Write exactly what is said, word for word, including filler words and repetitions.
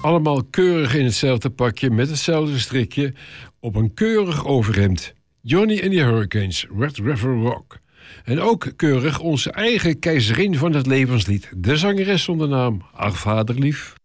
Allemaal keurig in hetzelfde pakje met hetzelfde strikje op een keurig overhemd. Johnny and the Hurricanes, Red River Rock. En ook keurig onze eigen keizerin van het levenslied. De zangeres zonder naam, Ach vaderlief.